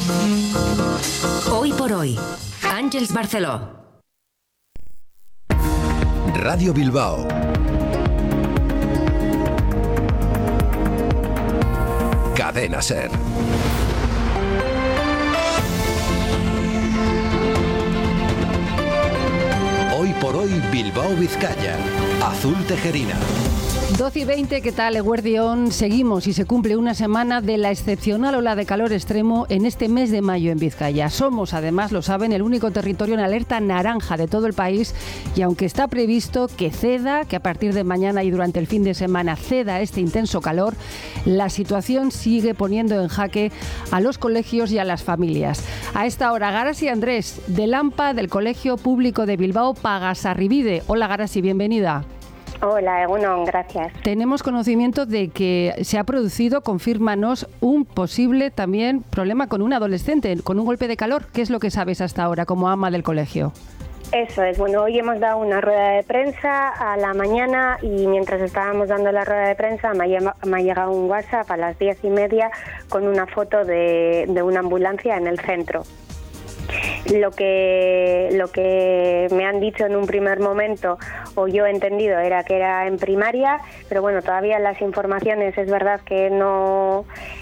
Hoy por hoy, Àngels Barceló. Radio Bilbao. Cadena SER. Hoy por hoy, Bilbao, Vizcaya. Azul Tejerina. 12:20, ¿qué tal, Eguerdión? Seguimos y se cumple una semana de la excepcional ola de calor extremo en este mes de mayo en Vizcaya. Somos, además, lo saben, el único territorio en alerta naranja de todo el país y aunque está previsto que ceda, que a partir de mañana y durante el fin de semana ceda este intenso calor, la situación sigue poniendo en jaque a los colegios y a las familias. A esta hora, Garasi Andrés, del AMPA del Colegio Público de Bilbao, Pagasarribide. Hola, Garasi, bienvenida. Hola, Egunon, gracias. Tenemos conocimiento de que se ha producido, confírmanos, un posible también problema con un adolescente, con un golpe de calor. ¿Qué es lo que sabes hasta ahora como ama del colegio? Eso es, bueno, hoy hemos dado una rueda de prensa a la mañana y mientras estábamos dando la rueda de prensa me ha llegado un WhatsApp a las 10:30 con una foto de una ambulancia en el centro. Lo que me han dicho en un primer momento, o yo he entendido, era que era en primaria, pero bueno, todavía las informaciones es verdad que no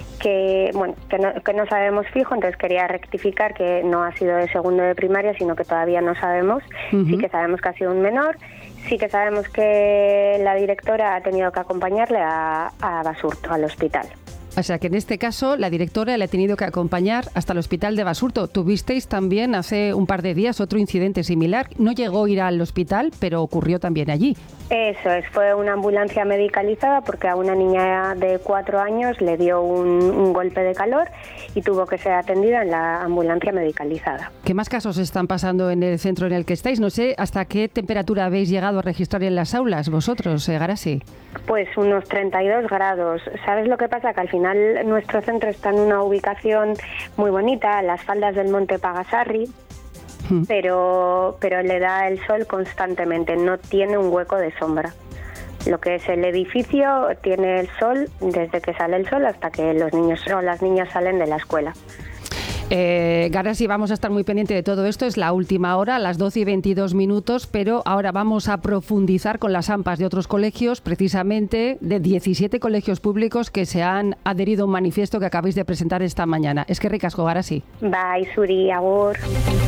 sabemos fijo, entonces quería rectificar que no ha sido de segundo de primaria, sino que todavía no sabemos. Uh-huh. Sí que sabemos que ha sido un menor, sí que sabemos que la directora ha tenido que acompañarle a Basurto, al hospital. O sea que en este caso la directora le ha tenido que acompañar hasta el hospital de Basurto. Tuvisteis también hace un par de días otro incidente similar. No llegó a ir al hospital, pero ocurrió también allí. Eso es, fue una ambulancia medicalizada porque a una niña de 4 años le dio un golpe de calor y tuvo que ser atendida en la ambulancia medicalizada. ¿Qué más casos están pasando en el centro en el que estáis? No sé hasta qué temperatura habéis llegado a registrar en las aulas vosotros, Garasi. Pues unos 32 grados. ¿Sabes lo que pasa? Que al final nuestro centro está en una ubicación muy bonita, a las faldas del Monte Pagasarri, pero le da el sol constantemente, no tiene un hueco de sombra. Lo que es el edificio tiene el sol desde que sale el sol hasta que los niños o las niñas salen de la escuela. Garasi, vamos a estar muy pendiente de todo esto. Es la última hora, a las 12:22, pero ahora vamos a profundizar con las AMPAs de otros colegios, precisamente de 17 colegios públicos que se han adherido a un manifiesto que acabáis de presentar esta mañana. Es que ricasco, Garasi. Bye, Suri, agur.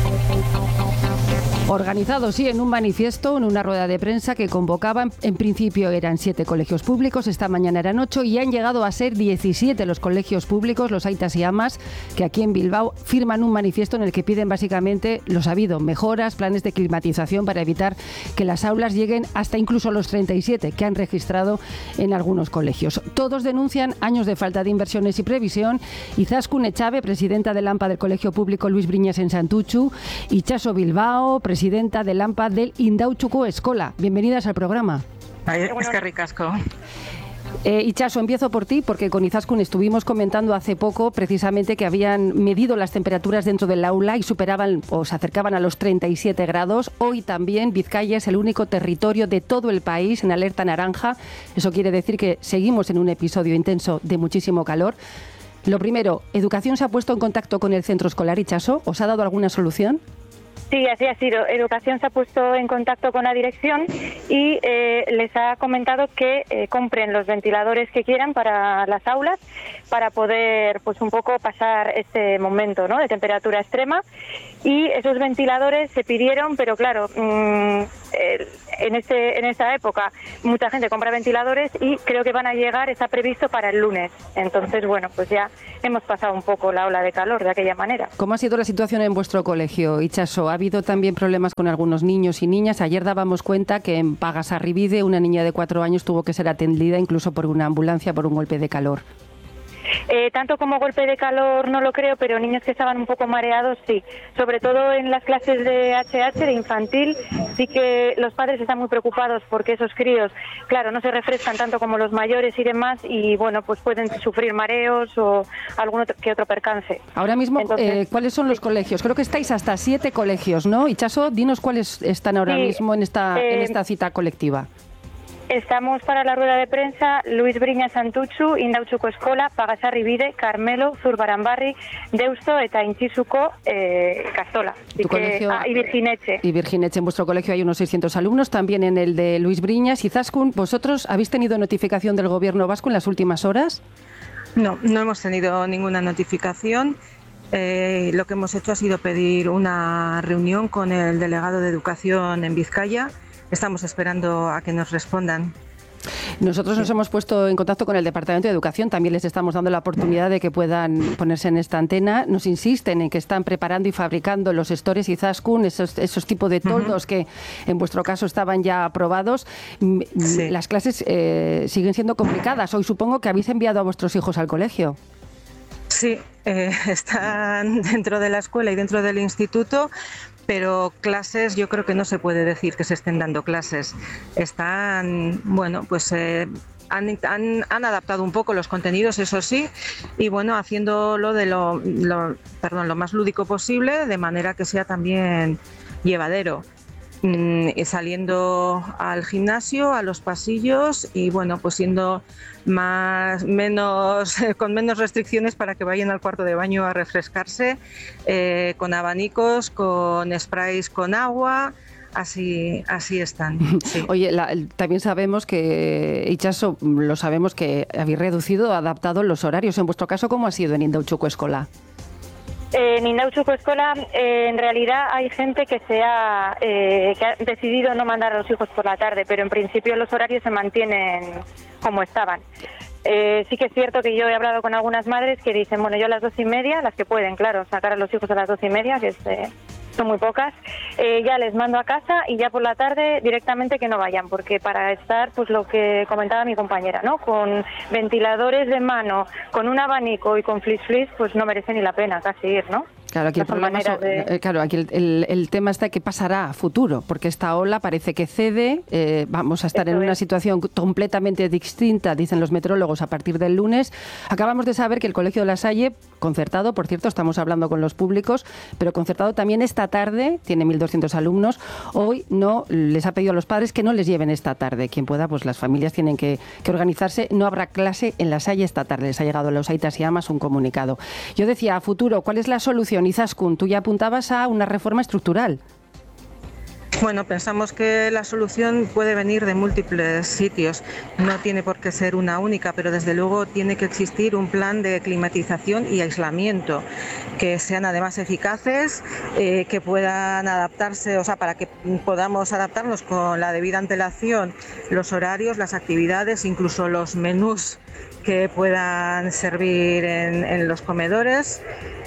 Organizado, sí, en un manifiesto, en una rueda de prensa que convocaban, en principio eran 7 colegios públicos, esta mañana eran 8 y han llegado a ser 17 los colegios públicos, los aitas y amas, que aquí en Bilbao firman un manifiesto en el que piden básicamente lo sabido, mejoras, planes de climatización para evitar que las aulas lleguen hasta incluso los 37 que han registrado en algunos colegios. Todos denuncian años de falta de inversiones y previsión. Izaskun Echave, presidenta del AMPA del Colegio Público Luis Briñas en Santutxu, Itxaso Bilbao, presidenta del AMPA del Indautxuko Eskola. Bienvenidas al programa. Es que ricasco. Itxaso, empiezo por ti, porque con Izaskun estuvimos comentando hace poco precisamente que habían medido las temperaturas dentro del aula y superaban o se acercaban a los 37 grados. Hoy también Vizcaya es el único territorio de todo el país en alerta naranja. Eso quiere decir que seguimos en un episodio intenso de muchísimo calor. Lo primero, ¿Educación se ha puesto en contacto con el centro escolar, Itxaso? ¿Os ha dado alguna solución? Sí, así ha sido. Educación se ha puesto en contacto con la dirección y les ha comentado que compren los ventiladores que quieran para las aulas para poder, pues, un poco pasar este momento, ¿no?, de temperatura extrema. Y esos ventiladores se pidieron, pero claro, en esta época mucha gente compra ventiladores y creo que van a llegar, está previsto para el lunes. Entonces, bueno, pues ya hemos pasado un poco la ola de calor de aquella manera. ¿Cómo ha sido la situación en vuestro colegio, Itxaso? ¿Ha habido también problemas con algunos niños y niñas? Ayer dábamos cuenta que en Pagasarribide una niña de 4 años tuvo que ser atendida incluso por una ambulancia por un golpe de calor. Tanto como golpe de calor no lo creo, pero niños que estaban un poco mareados sí. Sobre todo en las clases de HH, de infantil, sí que los padres están muy preocupados porque esos críos, claro, no se refrescan tanto como los mayores y demás y bueno, pues pueden sufrir mareos o algún otro percance. Ahora mismo, entonces, ¿cuáles son los colegios? Creo que estáis hasta 7 colegios, ¿no? Itxaso, dinos cuáles están ahora mismo en esta cita colectiva. Estamos para la rueda de prensa Luis Briñas Santutxu, Indautxuko Eskola, Pagasarribide, Carmelo, Zurbaranbarri, Deusto eta Intxisuko Castola. Y Virgineche. Y Virgineche, en vuestro colegio hay unos 600 alumnos, también en el de Luis Briñas. Izaskun, ¿vosotros habéis tenido notificación del Gobierno vasco en las últimas horas? No hemos tenido ninguna notificación. Lo que hemos hecho ha sido pedir una reunión con el delegado de Educación en Vizcaya. Estamos esperando a que nos respondan. Nosotros nos hemos puesto en contacto con el Departamento de Educación, también les estamos dando la oportunidad de que puedan ponerse en esta antena. Nos insisten en que están preparando y fabricando los estores Izaskun, esos tipos de toldos que en vuestro caso estaban ya aprobados. Sí. Las clases siguen siendo complicadas. Hoy supongo que habéis enviado a vuestros hijos al colegio. Sí, están dentro de la escuela y dentro del instituto, pero clases yo creo que no se puede decir que se estén dando clases. Están, bueno, pues han adaptado un poco los contenidos, eso sí, y bueno, haciéndolo de lo más lúdico posible, de manera que sea también llevadero. Saliendo al gimnasio, a los pasillos y bueno, pues siendo con menos restricciones para que vayan al cuarto de baño a refrescarse, con abanicos, con sprays con agua. Así están. Sí. Oye, también sabemos que, Itxaso, lo sabemos que habéis reducido, adaptado los horarios. En vuestro caso, ¿cómo ha sido en Indautxuko Eskola? En Indautxuko Eskola, en realidad hay gente que que ha decidido no mandar a los hijos por la tarde, pero en principio los horarios se mantienen como estaban. Sí que es cierto que yo he hablado con algunas madres que dicen, bueno, yo a las 2:30, las que pueden, claro, sacar a los hijos a las 2:30, que son muy pocas, ya les mando a casa y ya por la tarde directamente que no vayan, porque para estar, pues lo que comentaba mi compañera, ¿no? Con ventiladores de mano, con un abanico y con flis, pues no merece ni la pena casi ir, ¿no? Claro, aquí aquí el tema está que pasará a futuro, porque esta ola parece que cede, vamos a estar en una situación completamente distinta, dicen los meteorólogos, a partir del lunes. Acabamos de saber que el Colegio de La Salle, concertado, por cierto, estamos hablando con los públicos, pero concertado también esta tarde, tiene 1.200 alumnos, hoy no les ha pedido a los padres que no les lleven esta tarde. Quien pueda, pues las familias tienen que organizarse. No habrá clase en La Salle esta tarde, les ha llegado a los Aitas y Amas un comunicado. Yo decía, a futuro, ¿cuál es la solución? Izaskun, tú ya apuntabas a una reforma estructural. Bueno, pensamos que la solución puede venir de múltiples sitios, no tiene por qué ser una única, pero desde luego tiene que existir un plan de climatización y aislamiento que sean además eficaces, que puedan adaptarse, o sea, para que podamos adaptarnos con la debida antelación, los horarios, las actividades, incluso los menús que puedan servir en los comedores.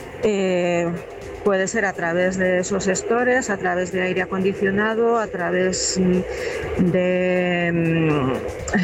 Puede ser a través de esos estores, a través de aire acondicionado, a través de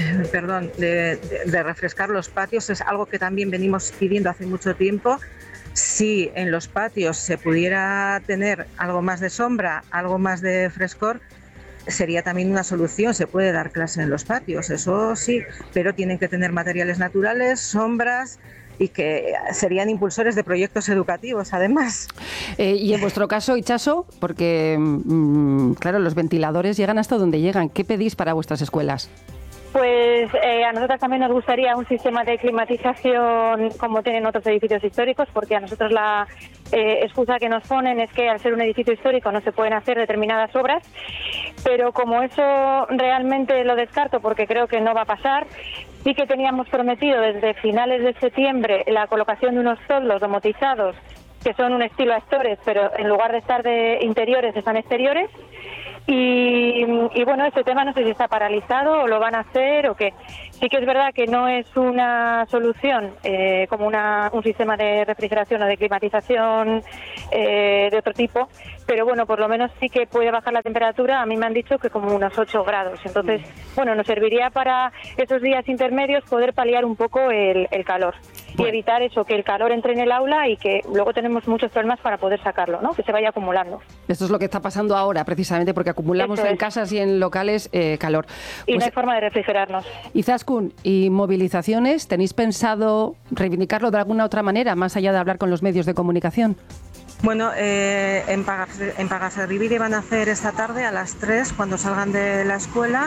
refrescar los patios. Es algo que también venimos pidiendo hace mucho tiempo. Si en los patios se pudiera tener algo más de sombra, algo más de frescor, sería también una solución. Se puede dar clase en los patios, eso sí, pero tienen que tener materiales naturales, sombras, y que serían impulsores de proyectos educativos, además. Y en vuestro caso, Itxaso, porque, claro, los ventiladores llegan hasta donde llegan. ¿Qué pedís para vuestras escuelas? Pues a nosotros también nos gustaría un sistema de climatización como tienen otros edificios históricos, porque a nosotros la excusa que nos ponen es que al ser un edificio histórico no se pueden hacer determinadas obras, pero como eso realmente lo descarto porque creo que no va a pasar, sí que teníamos prometido desde finales de septiembre la colocación de unos toldos domotizados que son un estilo Astores, pero en lugar de estar de interiores están exteriores. Y bueno, este tema no sé si está paralizado o lo van a hacer o qué. Sí que es verdad que no es una solución como un sistema de refrigeración o de climatización de otro tipo, pero bueno, por lo menos sí que puede bajar la temperatura. A mí me han dicho que como unos 8 grados. Entonces, bueno, nos serviría para esos días intermedios poder paliar un poco el calor y evitar eso, que el calor entre en el aula y que luego tenemos muchos problemas para poder sacarlo, ¿no? Que se vaya acumulando. Esto es lo que está pasando ahora, precisamente, porque acumulamos en casas y en locales calor. Y no hay forma de refrigerarnos. Izaskun, ¿y movilizaciones? ¿Tenéis pensado reivindicarlo de alguna otra manera, más allá de hablar con los medios de comunicación? Bueno, en Pagasarribide van a hacer esta tarde a las 3, cuando salgan de la escuela,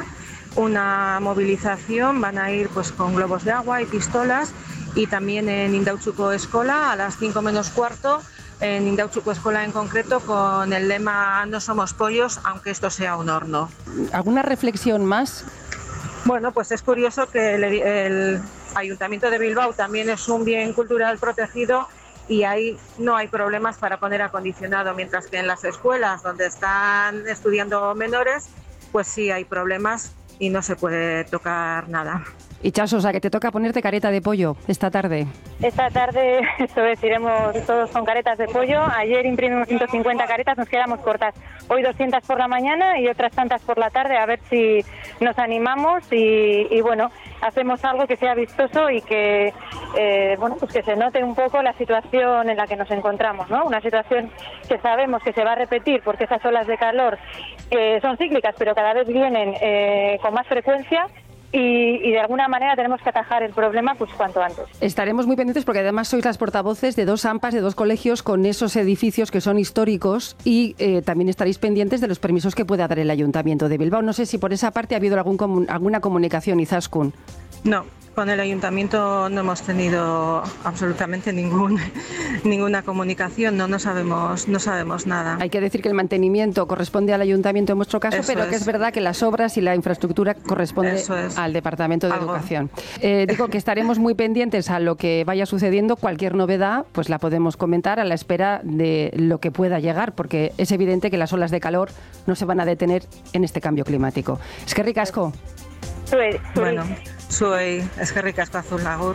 una movilización, van a ir pues con globos de agua y pistolas, y también en Indautxuko Eskola a las 5 menos cuarto, en Indautxuko Eskola en concreto, con el lema "No somos pollos, aunque esto sea un horno". ¿Alguna reflexión más? Bueno, pues es curioso que el Ayuntamiento de Bilbao también es un bien cultural protegido y ahí no hay problemas para poner acondicionado, mientras que en las escuelas donde están estudiando menores, pues sí hay problemas y no se puede tocar nada. Y Chaso, o sea, que te toca ponerte careta de pollo esta tarde. Esta tarde, esto es, iremos todos con caretas de pollo. Ayer imprimimos 150 caretas, nos quedamos cortas. Hoy 200 por la mañana y otras tantas por la tarde, a ver si nos animamos y bueno, hacemos algo que sea vistoso y que bueno, pues que se note un poco la situación en la que nos encontramos, ¿no? Una situación que sabemos que se va a repetir porque esas olas de calor son cíclicas, pero cada vez vienen con más frecuencia. Y de alguna manera tenemos que atajar el problema pues cuanto antes. Estaremos muy pendientes porque además sois las portavoces de 2 AMPAs, de 2 colegios con esos edificios que son históricos, y también estaréis pendientes de los permisos que pueda dar el Ayuntamiento de Bilbao. No sé si por esa parte ha habido alguna comunicación, Izaskun. No, con el Ayuntamiento no hemos tenido absolutamente ninguna comunicación, no sabemos nada. Hay que decir que el mantenimiento corresponde al Ayuntamiento en vuestro caso, Eso pero que es verdad que las obras y la infraestructura corresponde al Departamento de Educación. Digo que estaremos muy pendientes a lo que vaya sucediendo. Cualquier novedad pues la podemos comentar a la espera de lo que pueda llegar, porque es evidente que las olas de calor no se van a detener en este cambio climático. Eskerrik asko. Bueno, eskerrik asko, Azul Agur.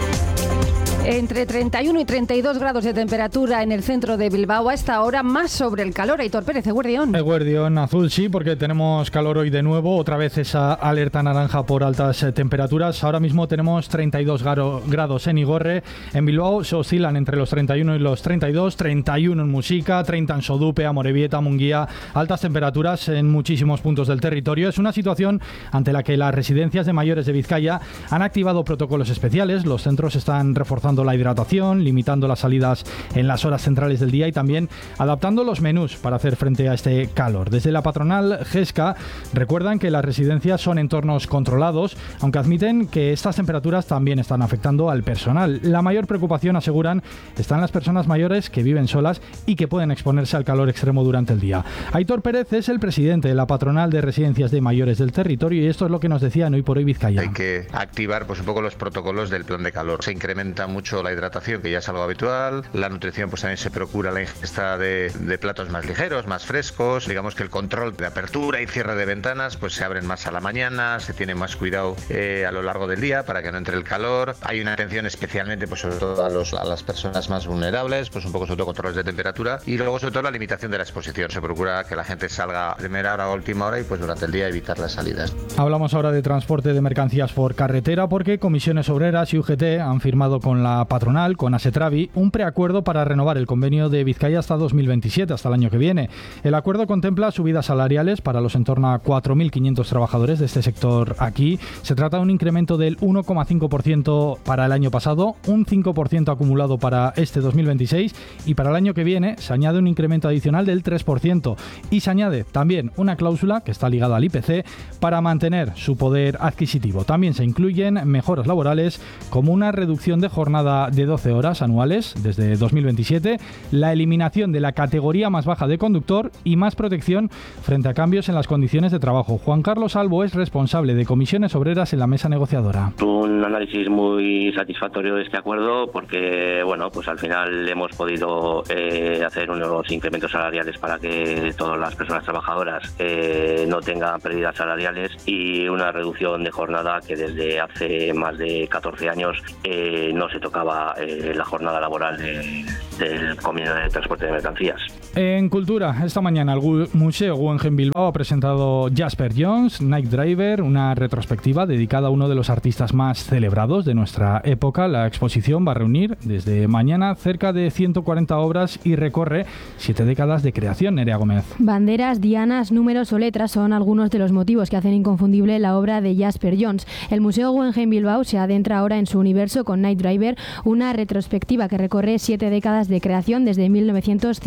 Entre 31 y 32 grados de temperatura en el centro de Bilbao. A esta hora, más sobre el calor. Aitor Pérez, Eguerdión. Eguerdión, Azul, sí, porque tenemos calor hoy de nuevo. Otra vez esa alerta naranja por altas temperaturas. Ahora mismo tenemos 32 grados en Igorre. En Bilbao se oscilan entre los 31 y los 32. 31 en Muxica, 30 en Sodupe, Amorebieta, Munguía. Altas temperaturas en muchísimos puntos del territorio. Es una situación ante la que las residencias de mayores de Vizcaya han activado protocolos especiales. Los centros están reforzando la hidratación, limitando las salidas en las horas centrales del día y también adaptando los menús para hacer frente a este calor. Desde la patronal GESCA recuerdan que las residencias son entornos controlados, aunque admiten que estas temperaturas también están afectando al personal. La mayor preocupación, aseguran, está en las personas mayores que viven solas y que pueden exponerse al calor extremo durante el día. Aitor Pérez es el presidente de la patronal de residencias de mayores del territorio y esto es lo que nos decía en Hoy por Hoy Vizcaya. Hay que activar pues un poco los protocolos del plan de calor. Se incrementa mucho la hidratación, que ya es algo habitual. La nutrición, pues también se procura la ingesta de platos más ligeros, más frescos. Digamos que el control de apertura y cierre de ventanas pues se abren más a la mañana, se tiene más cuidado a lo largo del día para que no entre el calor. Hay una atención especialmente pues sobre todo a las personas más vulnerables, pues un poco sobre todo controles de temperatura, y luego sobre todo la limitación de la exposición. Se procura que la gente salga a primera hora o última hora y pues durante el día evitar las salidas. Hablamos ahora de transporte de mercancías por carretera porque Comisiones Obreras y UGT han firmado con la patronal, con Asetravi, un preacuerdo para renovar el convenio de Vizcaya hasta 2027, hasta el año que viene. El acuerdo contempla subidas salariales para los en torno a 4.500 trabajadores de este sector aquí. Se trata de un incremento del 1,5% para el año pasado, un 5% acumulado para este 2026 y para el año que viene se añade un incremento adicional del 3% y se añade también una cláusula que está ligada al IPC para mantener su poder adquisitivo. También se incluyen mejoras laborales como una reducción de jornada de 12 horas anuales desde 2027, la eliminación de la categoría más baja de conductor y más protección frente a cambios en las condiciones de trabajo. Juan Carlos Albo es responsable de Comisiones Obreras en la mesa negociadora. Un análisis muy satisfactorio de este acuerdo porque, bueno, pues al final hemos podido hacer unos incrementos salariales para que todas las personas trabajadoras no tengan pérdidas salariales y una reducción de jornada que desde hace más de 14 años no se tocaba la jornada laboral del Convenio de Transporte de Mercancías. En Cultura, esta mañana el Museo Guggenheim Bilbao ha presentado Jasper Johns, Night Driver, una retrospectiva dedicada a uno de los artistas más celebrados de nuestra época. La exposición va a reunir desde mañana cerca de 140 obras y recorre 7 décadas de creación. Nerea Gómez. Banderas, dianas, números o letras son algunos de los motivos que hacen inconfundible la obra de Jasper Johns. El Museo Guggenheim Bilbao se adentra ahora en su universo con Night Driver, una retrospectiva que recorre 7 décadas de creación desde 1955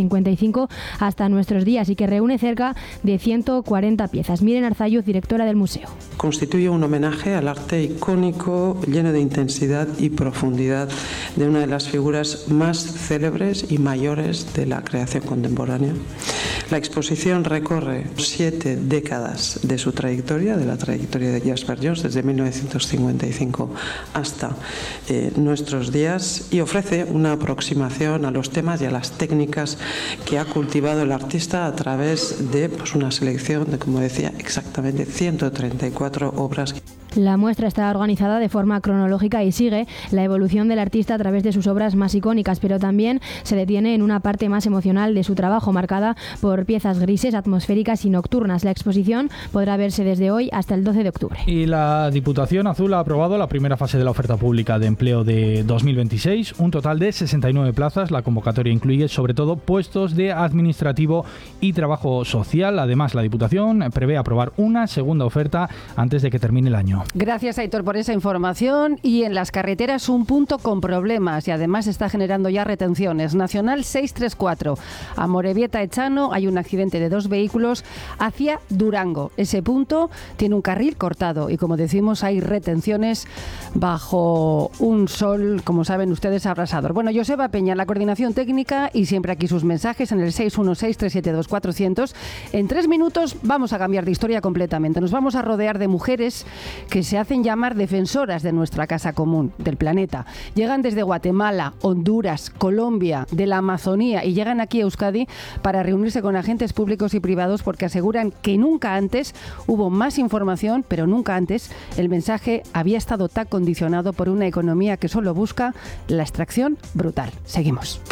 1925 hasta nuestros días y que reúne cerca de 140 piezas. Miren Arzayuz, directora del museo. Constituye un homenaje al arte icónico, lleno de intensidad y profundidad de una de las figuras más célebres y mayores de la creación contemporánea. La exposición recorre 7 décadas de su trayectoria, de la trayectoria de Jasper Johns, desde 1955 hasta nuestros días, y ofrece una aproximación a los temas y a las técnicas que ha cultivado el artista a través de una selección de, como decía, exactamente 134 obras. La muestra está organizada de forma cronológica y sigue la evolución del artista a través de sus obras más icónicas, pero también se detiene en una parte más emocional de su trabajo, marcada por piezas grises, atmosféricas y nocturnas. La exposición podrá verse desde hoy hasta el 12 de octubre. Y la Diputación Azul ha aprobado la primera fase de la oferta pública de empleo de 2026, un total de 69 plazas. La convocatoria incluye sobre todo puestos de administrativo y trabajo social. Además, la Diputación prevé aprobar una segunda oferta antes de que termine el año. Gracias, Aitor, por esa información. Y en las carreteras un punto con problemas y además está generando ya retenciones. Nacional 634, Amorebieta-Echano, hay un accidente de 2 vehículos hacia Durango. Ese punto tiene un carril cortado y, como decimos, hay retenciones bajo un sol, como saben ustedes, abrasador. Bueno, Joseba Peña, la coordinación técnica, y siempre aquí sus mensajes en el 616-372-400. En 3 minutos vamos a cambiar de historia completamente. Nos vamos a rodear de mujeres que se hacen llamar defensoras de nuestra casa común, del planeta. Llegan desde Guatemala, Honduras, Colombia, de la Amazonía y llegan aquí a Euskadi para reunirse con agentes públicos y privados porque aseguran que nunca antes hubo más información, pero nunca antes el mensaje había estado tan condicionado por una economía que solo busca la extracción brutal. Seguimos.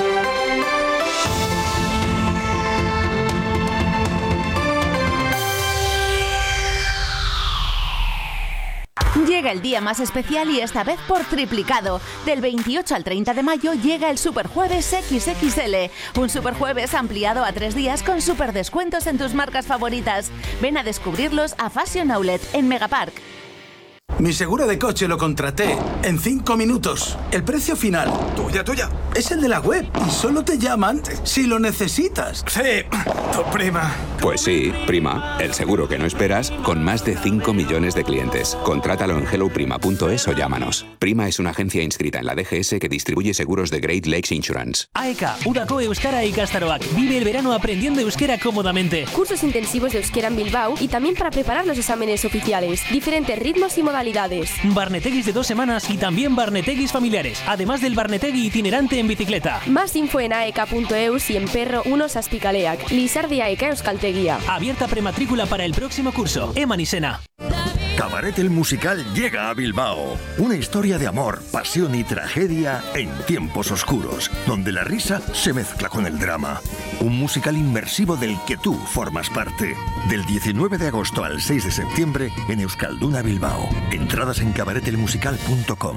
Llega el día más especial y esta vez por triplicado. Del 28 al 30 de mayo llega el Superjueves XXL. Un Superjueves ampliado a 3 días con superdescuentos en tus marcas favoritas. Ven a descubrirlos a Fashion Outlet en Megapark. Mi seguro de coche lo contraté en 5 minutos. El precio final, tuya, es el de la web y solo te llaman si lo necesitas. Sí, tu prima. Pues sí, prima, el seguro que no esperas con más de 5 millones de clientes. Contrátalo en helloprima.es o llámanos. Prima es una agencia inscrita en la DGS que distribuye seguros de Great Lakes Insurance. AECA, Udako Euskara ikastaroak. Vive el verano aprendiendo euskera cómodamente. Cursos intensivos de euskera en Bilbao y también para preparar los exámenes oficiales. Diferentes ritmos y modalidades. Barneteguis de 2 semanas y también barneteguis familiares, además del barnetegui itinerante en bicicleta. Más info en aeka.eus y en Perro 1 Saspicaleac. Lizardi Aeka Euskaltegia. Abierta prematrícula para el próximo curso. Eman Isena. Cabaret el musical llega a Bilbao. Una historia de amor, pasión y tragedia en tiempos oscuros, donde la risa se mezcla con el drama. Un musical inmersivo del que tú formas parte. Del 19 de agosto al 6 de septiembre en Euskalduna Bilbao. Entradas en cabaretelmusical.com.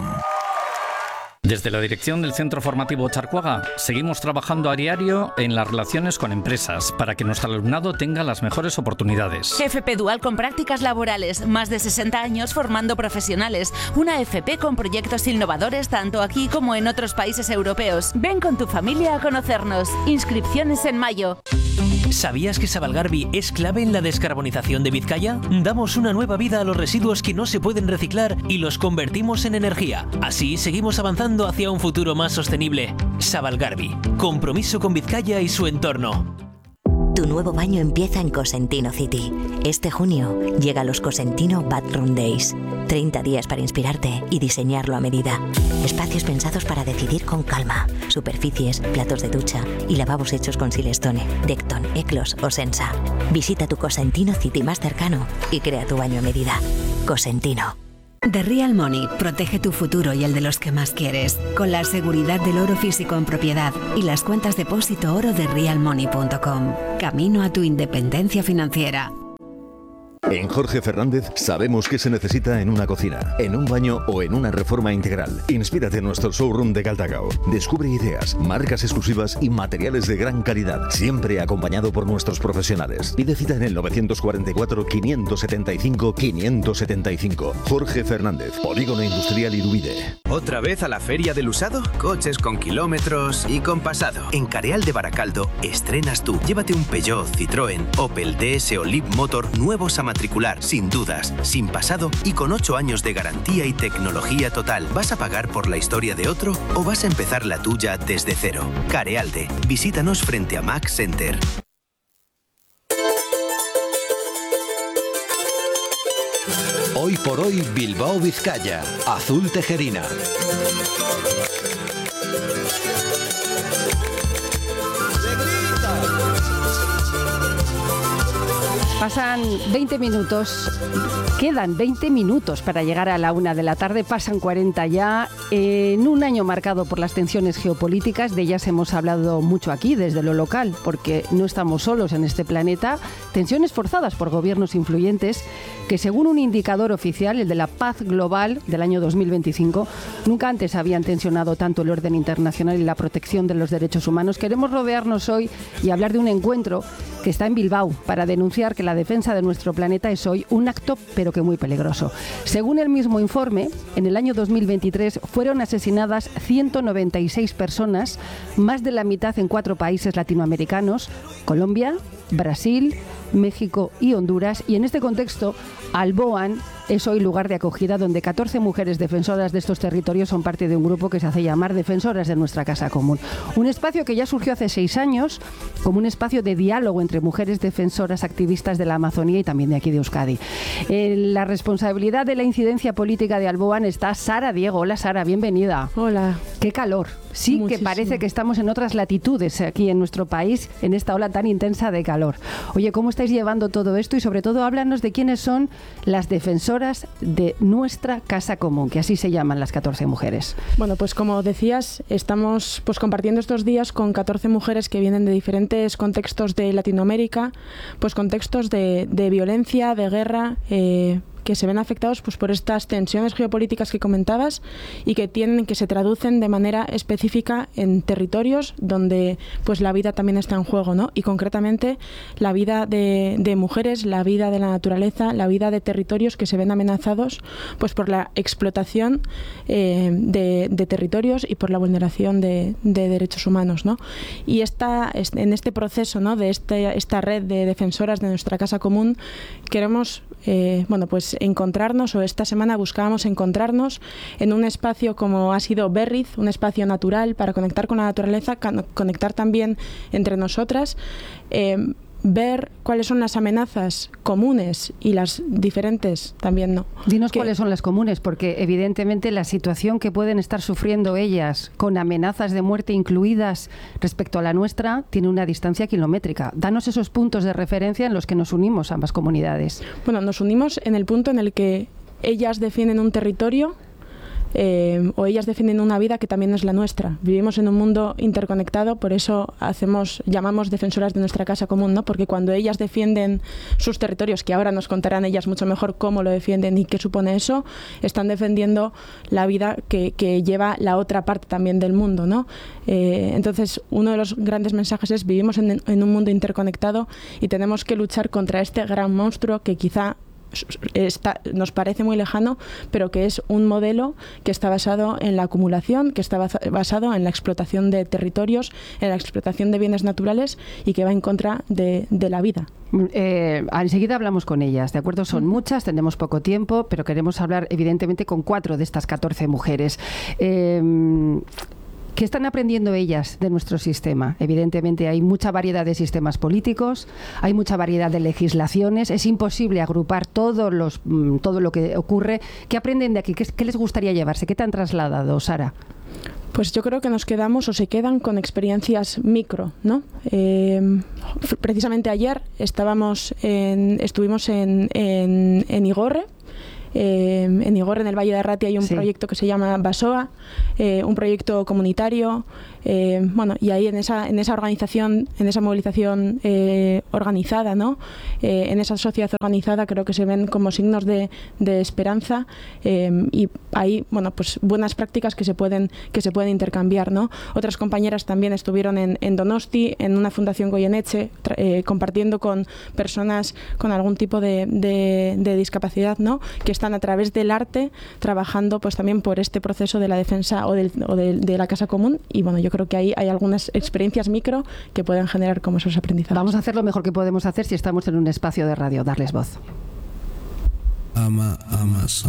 Desde la dirección del Centro Formativo Charcuaga seguimos trabajando a diario en las relaciones con empresas para que nuestro alumnado tenga las mejores oportunidades. FP Dual con prácticas laborales, más de 60 años formando profesionales. Una FP con proyectos innovadores tanto aquí como en otros países europeos. Ven con tu familia a conocernos. Inscripciones en mayo. ¿Sabías que Sabalgarbi es clave en la descarbonización de Vizcaya? Damos una nueva vida a los residuos que no se pueden reciclar y los convertimos en energía. Así seguimos avanzando hacia un futuro más sostenible. Sabalgarbi, compromiso con Vizcaya y su entorno. Tu nuevo baño empieza en Cosentino City. Este junio llega los Cosentino Bathroom Days. 30 días para inspirarte y diseñarlo a medida. Espacios pensados para decidir con calma. Superficies, platos de ducha y lavabos hechos con Silestone, Decton, Eclos o Sensa. Visita tu Cosentino City más cercano y crea tu baño a medida. Cosentino. The Real Money protege tu futuro y el de los que más quieres, con la seguridad del oro físico en propiedad y las cuentas depósito oro de realmoney.com. Camino a tu independencia financiera. En Jorge Fernández sabemos qué se necesita en una cocina, en un baño o en una reforma integral. Inspírate en nuestro showroom de Galdacao. Descubre ideas, marcas exclusivas y materiales de gran calidad, siempre acompañado por nuestros profesionales. Pide cita en el 944 575 575. Jorge Fernández, Polígono Industrial Irubide. ¿Otra vez a la feria del usado? Coches con kilómetros y con pasado. En Careal de Baracaldo estrenas tú. Llévate un Peugeot, Citroën, Opel, DS o Leapmotor nuevos a matricular, sin dudas, sin pasado y con 8 años de garantía y tecnología total. ¿Vas a pagar por la historia de otro o vas a empezar la tuya desde cero? Carealde. Visítanos frente a Max Center. Hoy por hoy Bilbao Vizcaya, Azul Tejerina. Pasan 20 minutos, quedan 20 minutos para llegar a la 1 de la tarde, pasan 40 ya, en un año marcado por las tensiones geopolíticas, de ellas hemos hablado mucho aquí desde lo local, porque no estamos solos en este planeta, tensiones forzadas por gobiernos influyentes que según un indicador oficial, el de la paz global del año 2025, nunca antes habían tensionado tanto el orden internacional y la protección de los derechos humanos. Queremos rodearnos hoy y hablar de un encuentro que está en Bilbao para denunciar que la defensa de nuestro planeta es hoy un acto pero que muy peligroso. Según el mismo informe, en el año 2023 fueron asesinadas 196 personas, más de la mitad en 4 países latinoamericanos, Colombia, Brasil, México y Honduras, y en este contexto Alboan es hoy lugar de acogida donde 14 mujeres defensoras de estos territorios son parte de un grupo que se hace llamar Defensoras de Nuestra Casa Común. Un espacio que ya surgió hace 6 años como un espacio de diálogo entre mujeres defensoras activistas de la Amazonía y también de aquí de Euskadi. En la responsabilidad de la incidencia política de Alboan está Sara Diego. Hola Sara, bienvenida. Hola. Qué calor. Sí, muchísimo. Que parece que estamos en otras latitudes aquí en nuestro país, en esta ola tan intensa de calor. Oye, ¿cómo estáis llevando todo esto? Y sobre todo, háblanos de quiénes son las defensoras de Nuestra Casa Común, que así se llaman las 14 mujeres. Bueno, pues como decías, estamos pues compartiendo estos días con 14 mujeres que vienen de diferentes contextos de Latinoamérica, pues contextos de violencia, de guerra, que se ven afectados pues por estas tensiones geopolíticas que comentabas y que se traducen de manera específica en territorios donde pues la vida también está en juego, ¿no? Y concretamente la vida de mujeres, la vida de la naturaleza, la vida de territorios que se ven amenazados pues por la explotación de territorios y por la vulneración de derechos humanos, ¿no? Y en este proceso, ¿no?, de esta red de defensoras de Nuestra Casa Común queremos pues encontrarnos, o esta semana buscábamos encontrarnos en un espacio como ha sido Berriz, un espacio natural para conectar con la naturaleza, conectar también entre nosotras, ver cuáles son las amenazas comunes y las diferentes también, ¿no? Dinos cuáles son las comunes, porque evidentemente la situación que pueden estar sufriendo ellas, con amenazas de muerte incluidas respecto a la nuestra, tiene una distancia kilométrica. Danos esos puntos de referencia en los que nos unimos ambas comunidades. Bueno, nos unimos en el punto en el que ellas defienden un territorio o ellas defienden una vida que también es la nuestra. Vivimos en un mundo interconectado, por eso llamamos defensoras de Nuestra Casa Común, ¿no? Porque cuando ellas defienden sus territorios, que ahora nos contarán ellas mucho mejor cómo lo defienden y qué supone eso, están defendiendo la vida que lleva la otra parte también del mundo, ¿no? Entonces, uno de los grandes mensajes es: vivimos en un mundo interconectado y tenemos que luchar contra este gran monstruo que quizá nos parece muy lejano, pero que es un modelo que está basado en la acumulación, que está basado en la explotación de territorios, en la explotación de bienes naturales y que va en contra de la vida. Enseguida hablamos con ellas, ¿de acuerdo? Son muchas, tenemos poco tiempo, pero queremos hablar evidentemente con 4 de estas 14 mujeres. ¿Qué están aprendiendo ellas de nuestro sistema? Evidentemente hay mucha variedad de sistemas políticos, hay mucha variedad de legislaciones, es imposible agrupar todo lo que ocurre. ¿Qué aprenden de aquí? ¿Qué les gustaría llevarse? ¿Qué te han trasladado, Sara? Pues yo creo que nos quedamos o se quedan con experiencias micro, ¿no? Precisamente ayer estuvimos en Igorre, En Igorre, en el Valle de Arratia, hay un proyecto que se llama Basoa, un proyecto comunitario. Y ahí en esa organización, en esa movilización organizada, ¿no? En esa sociedad organizada, creo que se ven como signos de esperanza, y hay pues buenas prácticas que se pueden intercambiar, ¿no? Otras compañeras también estuvieron en Donosti, en una fundación Goyeneche, compartiendo con personas con algún tipo de discapacidad, ¿no? Que están a través del arte trabajando pues también por este proceso de la defensa o de la casa común. Y bueno, yo creo que ahí hay algunas experiencias micro que pueden generar como esos aprendizajes. Vamos a hacer lo mejor que podemos hacer si estamos en un espacio de radio, darles voz. Amas.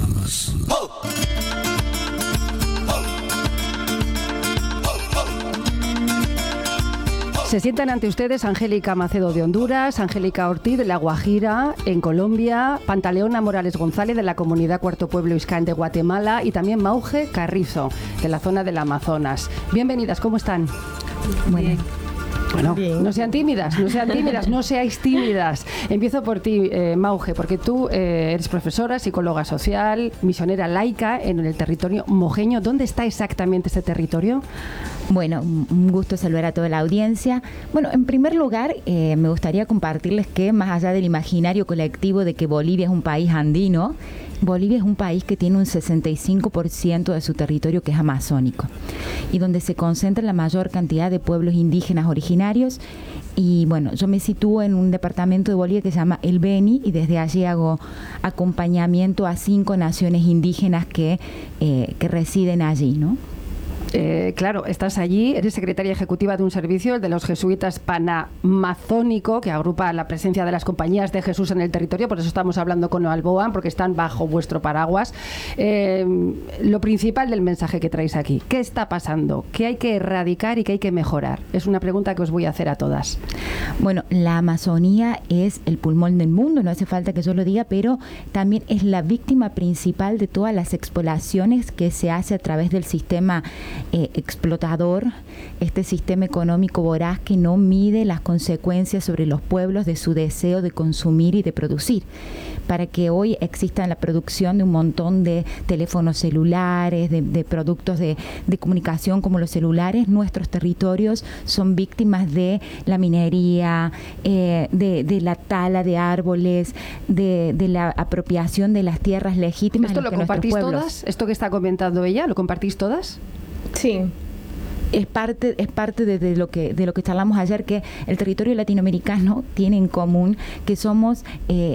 Se sientan ante ustedes Angélica Macedo de Honduras, Angélica Ortiz de La Guajira, en Colombia, Pantaleona Morales González de la comunidad Cuarto Pueblo Iscán de Guatemala y también Mauge Carrizo de la zona del Amazonas. Bienvenidas, ¿cómo están? Bueno, no sean tímidas, no seáis tímidas. Empiezo por ti, Mauge, porque tú eres profesora, psicóloga social, misionera laica en el territorio mojeño. ¿Dónde está exactamente ese territorio? Bueno, un gusto saludar a toda la audiencia. Bueno, en primer lugar, me gustaría compartirles que más allá del imaginario colectivo de que Bolivia es un país andino, Bolivia es un país que tiene un 65% de su territorio que es amazónico y donde se concentra la mayor cantidad de pueblos indígenas originarios. Y bueno, yo me sitúo en un departamento de Bolivia que se llama El Beni y desde allí hago acompañamiento a 5 naciones indígenas que residen allí, ¿no? Claro, estás allí, eres secretaria ejecutiva de un servicio, el de los jesuitas panamazónico, que agrupa la presencia de las compañías de Jesús en el territorio, por eso estamos hablando con Alboan, porque están bajo vuestro paraguas. Lo principal del mensaje que traéis aquí, ¿qué está pasando? ¿Qué hay que erradicar y qué hay que mejorar? Es una pregunta que os voy a hacer a todas. Bueno, la Amazonía es el pulmón del mundo, no hace falta que yo lo diga, pero también es la víctima principal de todas las exploraciones que se hace a través del sistema explotador, este sistema económico voraz que no mide las consecuencias sobre los pueblos de su deseo de consumir y de producir. Para que hoy exista la producción de un montón de teléfonos celulares, de productos de comunicación como los celulares, nuestros territorios son víctimas de la minería, de la tala de árboles, de la apropiación de las tierras legítimas. ¿Esto lo compartís todas? ¿Esto que está comentando ella, lo compartís todas? Sí. Es parte de lo que charlamos ayer, que el territorio latinoamericano tiene en común que somos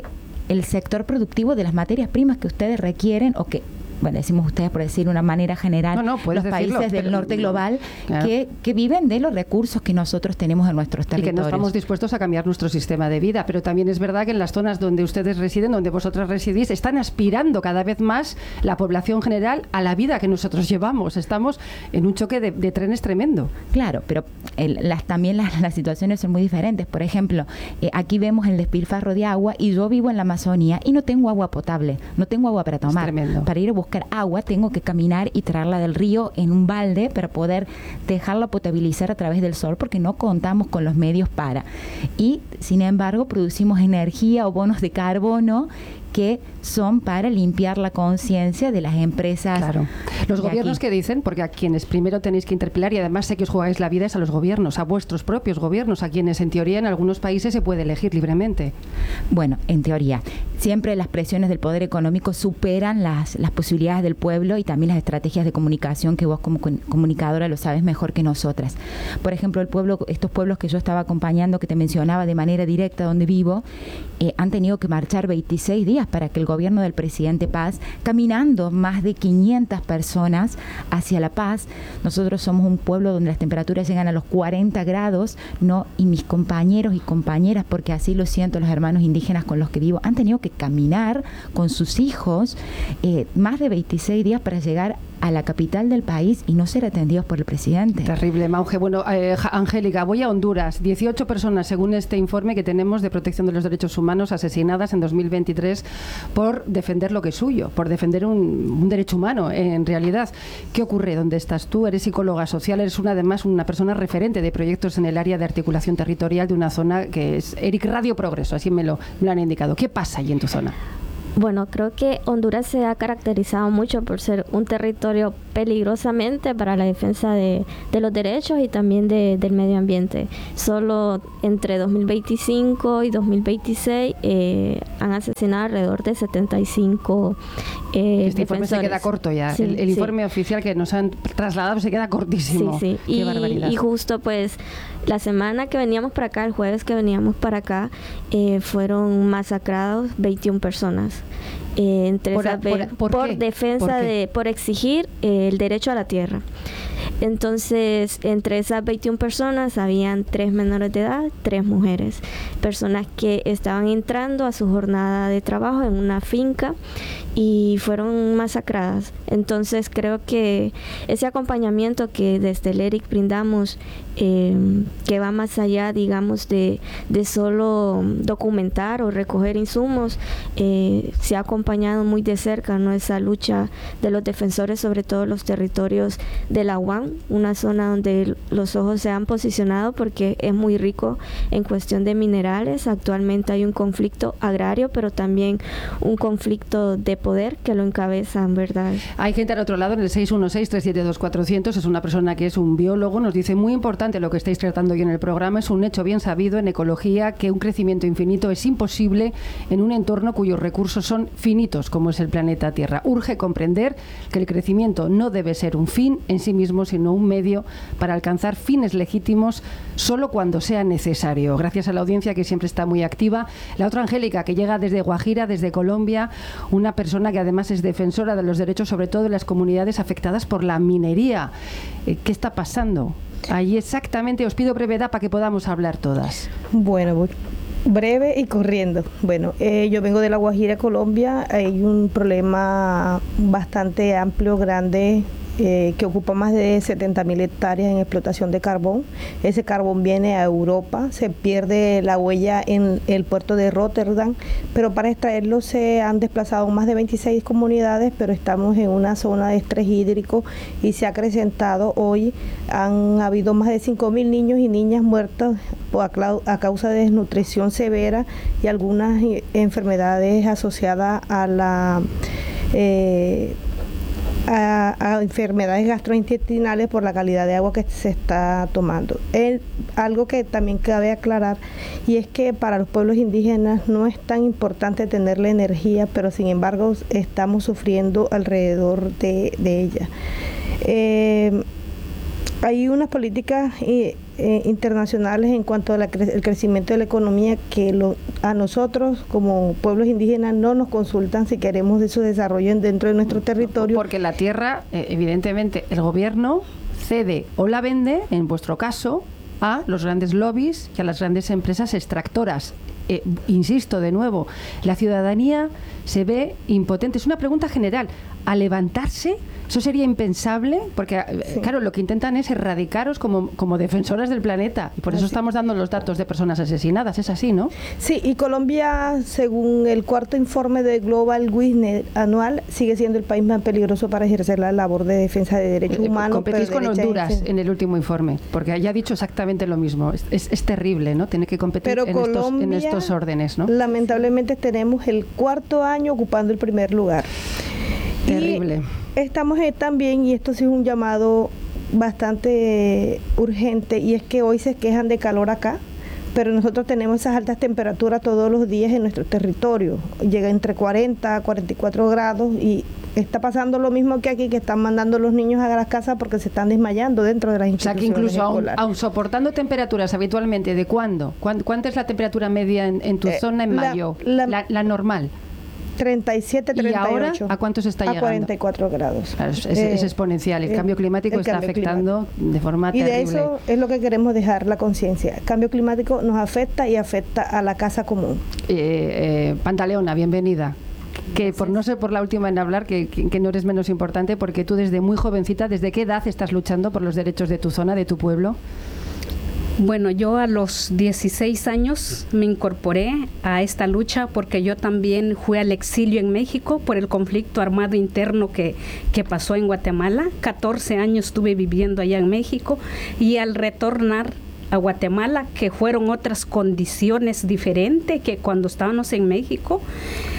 el sector productivo de las materias primas que ustedes requieren o que, bueno, decimos ustedes por decir de una manera general, los países del norte global, claro, que viven de los recursos que nosotros tenemos en nuestros territorios. Y que no estamos dispuestos a cambiar nuestro sistema de vida, pero también es verdad que en las zonas donde ustedes residen, donde vosotras residís, están aspirando cada vez más la población general a la vida que nosotros llevamos. Estamos en un choque de trenes tremendo. Claro, pero también las situaciones son muy diferentes. Por ejemplo, aquí vemos el despilfarro de agua y yo vivo en la Amazonía y no tengo agua potable, no tengo agua para tomar. Es tremendo. Para ir a buscar agua tengo que caminar y traerla del río en un balde para poder dejarla potabilizar a través del sol, porque no contamos con los medios para. Y sin embargo producimos energía o bonos de carbono que son para limpiar la conciencia de las empresas. Claro. Los gobiernos que dicen, porque a quienes primero tenéis que interpelar, y además sé que os jugáis la vida, es a los gobiernos, a vuestros propios gobiernos, a quienes en teoría en algunos países se puede elegir libremente. Bueno, en teoría. Siempre las presiones del poder económico superan las posibilidades del pueblo y también las estrategias de comunicación que vos como comunicadora lo sabes mejor que nosotras. Por ejemplo, estos pueblos que yo estaba acompañando, que te mencionaba de manera directa donde vivo, han tenido que marchar 26 días para que el gobierno del presidente Paz, caminando más de 500 personas hacia La Paz. Nosotros somos un pueblo donde las temperaturas llegan a los 40 grados, ¿no? Y mis compañeros y compañeras, porque así lo siento, los hermanos indígenas con los que vivo, han tenido que caminar con sus hijos más de 26 días para llegar a la capital del país y no ser atendidos por el presidente. Terrible, Mauge. Bueno, Angélica, voy a Honduras. 18 personas, según este informe que tenemos de protección de los derechos humanos, asesinadas en 2023 por defender lo que es suyo, por defender un derecho humano, en realidad. ¿Qué ocurre? ¿Dónde estás tú? Eres psicóloga social, eres además una persona referente de proyectos en el área de articulación territorial de una zona que es Eric Radio Progreso, así me lo han indicado. ¿Qué pasa allí en tu zona? Bueno, creo que Honduras se ha caracterizado mucho por ser un territorio peligrosamente para la defensa de los derechos y también del medio ambiente. Solo entre 2025 y 2026 han asesinado alrededor de 75 Este informe se queda corto ya. Sí, el informe oficial que nos han trasladado se queda cortísimo. Sí, sí. Qué barbaridad. Y justo pues la semana que veníamos para acá, el jueves que veníamos para acá, fueron masacrados 21 personas. Por defensa por exigir el derecho a la tierra. Entonces, entre esas 21 personas habían 3 menores de edad, 3 mujeres, personas que estaban entrando a su jornada de trabajo en una finca y fueron masacradas. Entonces, creo que ese acompañamiento que desde el ERIC brindamos, que va más allá, digamos, de solo documentar o recoger insumos, se ha acompañado muy de cerca, ¿no?, esa lucha de los defensores, sobre todo los territorios de la UAM, una zona donde los ojos se han posicionado porque es muy rico en cuestión de minerales. Actualmente hay un conflicto agrario, pero también un conflicto de poder que lo encabezan, ¿verdad? Hay gente al otro lado, en el 616-372-400, es una persona que es un biólogo, nos dice: muy importante lo que estáis tratando hoy en el programa, es un hecho bien sabido en ecología que un crecimiento infinito es imposible en un entorno cuyos recursos son finitos, como es el planeta Tierra. Urge comprender que el crecimiento no debe ser un fin en sí mismo, sino un medio para alcanzar fines legítimos solo cuando sea necesario. Gracias a la audiencia que siempre está muy activa. La otra Angélica, que llega desde Guajira, desde Colombia, una persona que además es defensora de los derechos, sobre todo de las comunidades afectadas por la minería. ¿Qué está pasando allí exactamente? Os pido brevedad para que podamos hablar todas. Bueno, voy breve y corriendo. Bueno, yo vengo de La Guajira, Colombia. Hay un problema bastante amplio, grande, que ocupa más de 70.000 hectáreas en explotación de carbón. Ese carbón viene a Europa, se pierde la huella en el puerto de Rotterdam, pero para extraerlo se han desplazado más de 26 comunidades, pero estamos en una zona de estrés hídrico y se ha acrecentado. Hoy han habido más de 5.000 niños y niñas muertos a causa de desnutrición severa y algunas enfermedades asociadas a la a enfermedades gastrointestinales por la calidad de agua que se está tomando. Algo que también cabe aclarar, y es que para los pueblos indígenas no es tan importante tener la energía, pero sin embargo estamos sufriendo alrededor de ella. Hay unas políticas internacionales en cuanto al crecimiento de la economía que a nosotros como pueblos indígenas no nos consultan si queremos de su desarrollo dentro de nuestro territorio. Porque la tierra, evidentemente, el gobierno cede o la vende, en vuestro caso, a los grandes lobbies y a las grandes empresas extractoras. Insisto de nuevo, la ciudadanía se ve impotente. Es una pregunta general. ¿A levantarse? Eso sería impensable, porque sí, claro, lo que intentan es erradicaros como defensoras del planeta, y por eso estamos dando los datos de personas asesinadas. Es así, ¿no? Sí, y Colombia, según el 4º informe de Global Witness anual, sigue siendo el país más peligroso para ejercer la labor de defensa de derechos humanos. Competís con Honduras en el último informe, porque haya dicho exactamente lo mismo. Es terrible, ¿no? Tener que competir en estos órdenes, ¿no? Lamentablemente tenemos el 4º año ocupando el primer lugar. Terrible. Y estamos también, y esto sí es un llamado bastante urgente, y es que hoy se quejan de calor acá, pero nosotros tenemos esas altas temperaturas todos los días en nuestro territorio. Llega entre 40 a 44 grados y está pasando lo mismo que aquí, que están mandando los niños a las casas porque se están desmayando dentro de las instituciones. O sea, que incluso aún soportando temperaturas habitualmente, ¿de cuándo? ¿Cuánta es la temperatura media en tu zona en mayo? La normal. 37, 38. ¿Y ahora a cuánto se está llegando? A 44 grados. Claro, es exponencial. El cambio climático está afectando de forma terrible. Y de eso es lo que queremos dejar la conciencia. El cambio climático nos afecta y afecta a la casa común. Pantaleona, bienvenida. Que por no ser por la última en hablar, que no eres menos importante, porque tú desde muy jovencita, ¿desde qué edad estás luchando por los derechos de tu zona, de tu pueblo? Bueno, yo a los 16 años me incorporé a esta lucha porque yo también fui al exilio en México por el conflicto armado interno que pasó en Guatemala. 14 años estuve viviendo allá en México, y al retornar a Guatemala, que fueron otras condiciones diferentes que cuando estábamos en México,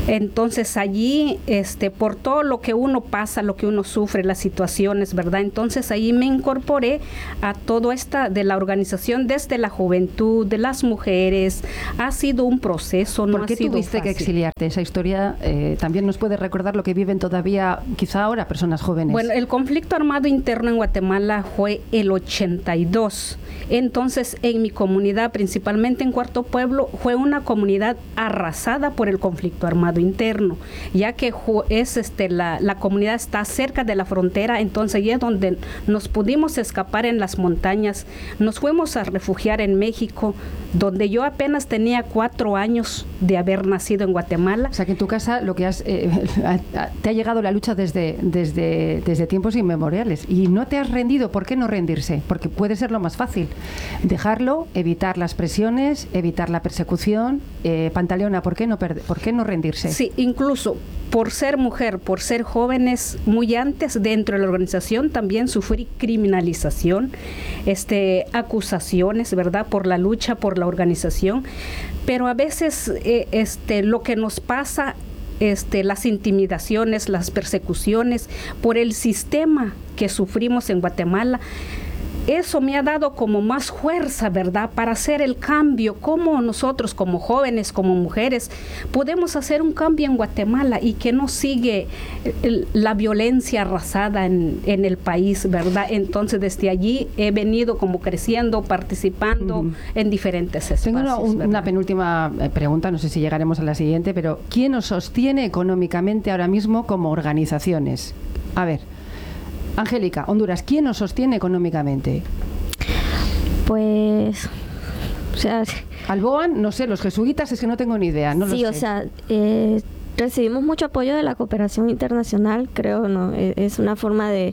Entonces allí, por todo lo que uno pasa, lo que uno sufre, las situaciones, ¿verdad? Entonces ahí me incorporé a todo esta de la organización desde la juventud, de las mujeres. Ha sido un proceso, no ha sido fácil. ¿Por qué tuviste que exiliarte? Esa historia también nos puede recordar lo que viven todavía, quizá ahora, personas jóvenes. Bueno, el conflicto armado interno en Guatemala fue el 82. Entonces, en mi comunidad, principalmente en Cuarto Pueblo, fue una comunidad arrasada por el conflicto armado interno, ya que es la comunidad está cerca de la frontera, entonces allí es donde nos pudimos escapar en las montañas. Nos fuimos a refugiar en México, donde yo apenas tenía 4 años de haber nacido en Guatemala. O sea que en tu casa lo que te ha llegado la lucha desde tiempos inmemoriales y no te has rendido. ¿Por qué no rendirse? Porque puede ser lo más fácil. Dejarlo, evitar las presiones, evitar la persecución. Pantaleona, ¿por qué no rendirse? Sí, incluso por ser mujer, por ser jóvenes, muy antes dentro de la organización también sufrí criminalización, acusaciones, ¿verdad? Por la lucha, por la organización, pero a veces lo que nos pasa, las intimidaciones, las persecuciones por el sistema que sufrimos en Guatemala, eso me ha dado como más fuerza, ¿verdad?, para hacer el cambio. Cómo nosotros como jóvenes, como mujeres, podemos hacer un cambio en Guatemala y que no sigue la violencia arrasada en el país, ¿verdad? Entonces, desde allí he venido como creciendo, participando en diferentes espacios. Tengo una penúltima pregunta, no sé si llegaremos a la siguiente, pero ¿quién os sostiene económicamente ahora mismo como organizaciones? A ver, Angélica, Honduras, ¿quién nos sostiene económicamente? Pues, o sea... Alboan, no sé, los jesuitas es que no tengo ni idea, no sí, lo sé. O sea, recibimos mucho apoyo de la cooperación internacional, creo, ¿no? Es una forma de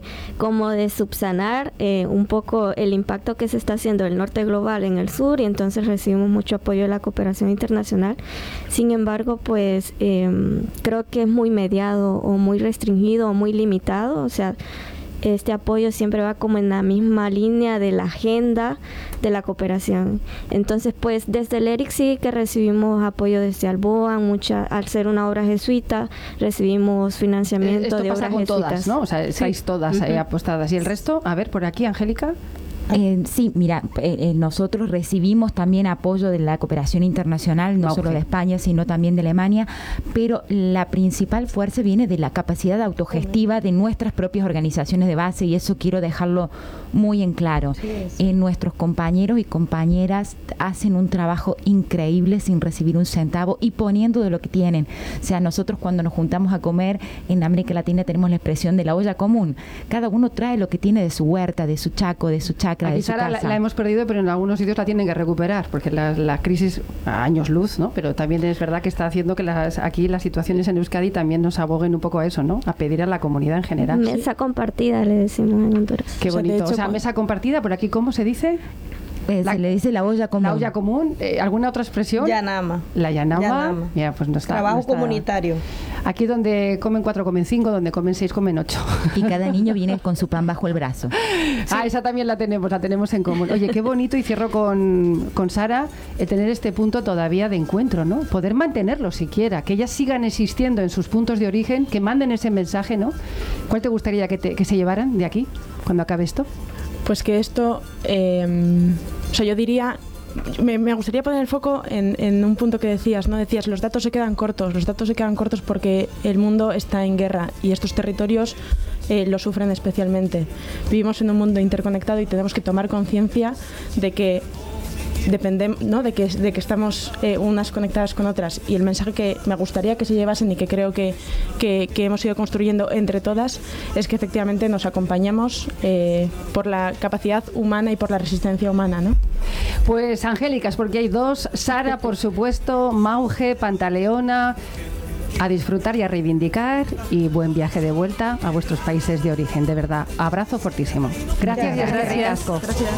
subsanar un poco el impacto que se está haciendo el norte global en el sur, y entonces recibimos mucho apoyo de la cooperación internacional. Sin embargo, pues creo que es muy mediado o muy restringido o muy limitado, o sea, este apoyo siempre va como en la misma línea de la agenda de la cooperación. Entonces, pues desde el ERIC sí que recibimos apoyo desde Alboan, al ser una obra jesuita, recibimos financiamiento de obras jesuitas. Esto pasa con todas, ¿no? O sea, estáis todas apostadas. ¿Y el resto? A ver, por aquí, Angélica. Sí, mira, nosotros recibimos también apoyo de la cooperación internacional, no solo de España, sino también de Alemania, pero la principal fuerza viene de la capacidad autogestiva de nuestras propias organizaciones de base, y eso quiero dejarlo muy en claro. Nuestros compañeros y compañeras hacen un trabajo increíble sin recibir un centavo y poniendo de lo que tienen. O sea, nosotros cuando nos juntamos a comer en América Latina tenemos la expresión de la olla común. Cada uno trae lo que tiene de su huerta, de su chaco, de su chacra. Aquí Sara la hemos perdido, pero en algunos sitios la tienen que recuperar, porque la crisis a años luz, ¿no? Pero también es verdad que está haciendo que aquí las situaciones en Euskadi también nos aboguen un poco a eso, ¿no? A pedir a la comunidad en general. Mesa compartida, le decimos en Honduras. Qué bonito. O sea, mesa compartida, por aquí, ¿cómo se dice? Se le dice la olla común. La olla común. ¿Alguna otra expresión? Yanama. La yanama. Mira, pues no está. Trabajo comunitario. Aquí donde comen 4, comen 5, donde comen 6, comen 8. Y cada niño viene con su pan bajo el brazo. Sí. Esa también la tenemos en común. Oye, qué bonito, y cierro con Sara, tener este punto todavía de encuentro, ¿no? Poder mantenerlo siquiera, que ellas sigan existiendo en sus puntos de origen, que manden ese mensaje, ¿no? ¿Cuál te gustaría que se llevaran de aquí cuando acabe esto? Pues que esto, o sea, yo diría, me gustaría poner el foco en un punto que decías, ¿no? Decías, los datos se quedan cortos porque el mundo está en guerra y estos territorios lo sufren especialmente. Vivimos en un mundo interconectado y tenemos que tomar conciencia de que dependemos, ¿no? de que estamos unas conectadas con otras, y el mensaje que me gustaría que se llevasen y que creo que hemos ido construyendo entre todas es que efectivamente nos acompañamos por la capacidad humana y por la resistencia humana, ¿no? Pues Angélicas, porque hay 2, Sara, por supuesto, Mauge, Pantaleona. A disfrutar y a reivindicar, y buen viaje de vuelta a vuestros países de origen, de verdad. Abrazo fortísimo. Gracias. Gracias.